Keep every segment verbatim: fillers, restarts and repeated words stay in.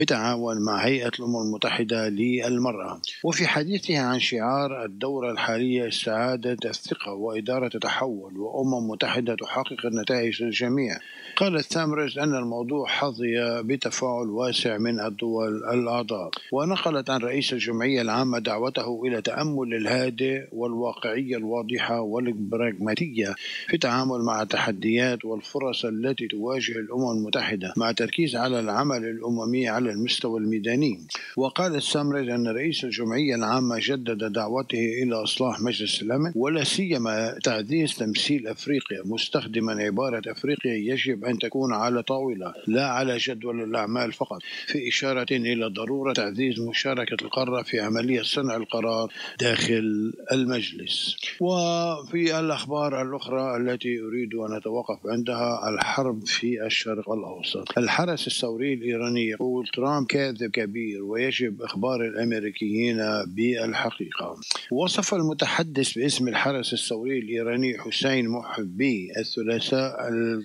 بالتعاون مع هيئة الأمم المتحدة للمرأة. وفي حديثها عن شعار الدورة الحالية استعادة الثقة وإدارة التحول وأمم متحدة تحقق النتائج للجميع، قالت سامرز أن الموضوع حظي بتفاعل واسع من الدول الأعضاء، ونقلت عن رئيس الجمعية العامة دعوته إلى تأمل الهادئ والواقعية الواضحة والبراغماتية في التعامل مع التحديات والفرص التي تواجه الأمم المتحدة، مع تركيز على العمل الأممي على المستوى الميداني. وقالت سامرز أن رئيس الجمعية العامة جدد دعوته إلى إصلاح مجلس الأمن، ولا سيما تعزيز تمثيل أفريقيا، مستخدما عبارة أفريقيا يجب أن تكون على طاولة لا على جدول الأعمال فقط، في إشارة إلى ضرورة تعزيز مشاركة القارة في عملية صنع القرار داخل المجلس. وفي الأخبار الأخرى التي أريد أن أتوقف عندها، الحرب في الشرق الأوسط. الحرس الثوري الإيراني يقول ترامب كاذب كبير ويجب إخبار الأمريكيين بالحقيقة. وصف المتحدث باسم الحرس الثوري الإيراني حسين محبي الثلاثاء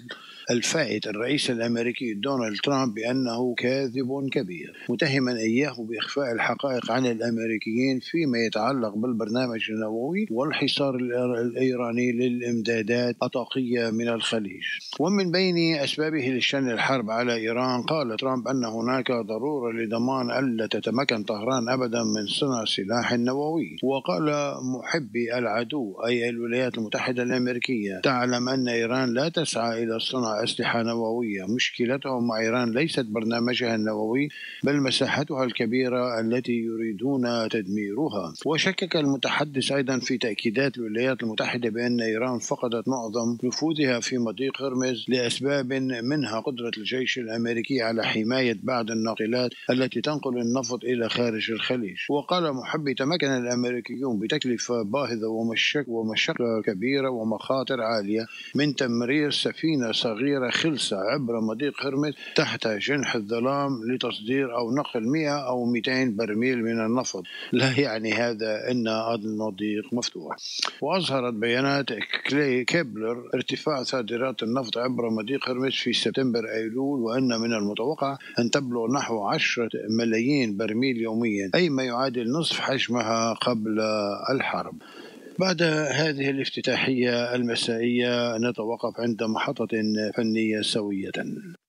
الفائت الرئيس الأمريكي دونالد ترامب بأنه كاذب كبير، متهما إياه بإخفاء الحقائق عن الأمريكيين فيما يتعلق بالبرنامج النووي والحصار الإيراني للإمدادات الطاقية من الخليج. ومن بين أسبابه لشن الحرب على إيران، قال ترامب أن هناك ضرورة لضمان ألا تتمكن طهران أبدا من صنع سلاح نووي. وقال محبي العدو أي الولايات المتحدة الأمريكية تعلم أن إيران لا تسعى إلى صنع أسلحة نووية، مشكلتهم مع إيران ليست برنامجها النووي بل مساحتها الكبيرة التي يريدون تدميرها. وشكك المتحدث أيضا في تأكيدات الولايات المتحدة بأن إيران فقدت معظم نفوذها في مضيق هرمز لأسباب منها قدرة الجيش الأمريكي على حماية بعض الناقلات التي تنقل النفط إلى خارج الخليج. وقال محبي تمكن الأمريكيون بتكلفة باهظة ومشق ومشقة كبيرة ومخاطر عالية من تمرير سفينة صغيرة خلصة عبر مضيق هرمز تحت جنح الظلام لتصدير أو نقل مئة أو مئتين برميل من النفط، لا يعني هذا أن المضيق مفتوح. وأظهرت بيانات كلي كيبلر ارتفاع صادرات النفط عبر مضيق هرمز في سبتمبر أيلول، وأن من المتوقع أن تبلغ نحو عشرة ملايين برميل يوميا، أي ما يعادل نصف حجمها قبل الحرب. بعد هذه الافتتاحية المسائية نتوقف عند محطة فنية سوية.